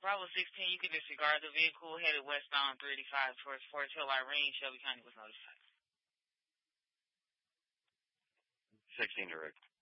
Bravo 16, you can disregard the vehicle headed westbound 385 towards Fort Hill, Irene. Shelby County was notified. 16 direct.